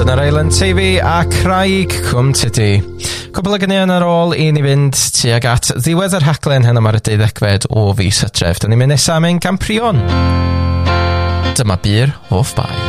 yn yr Island TV a Craig Cwm Tyddi. Cwbl o gynnion ar ôl i ni fynd tuag at ddiwedd yr rhaglen hyn am ar y 12fed o fis Hydref. Dyna ni'n mynd nesaf mewn Camprion. Dyma Bir Hoff Bai.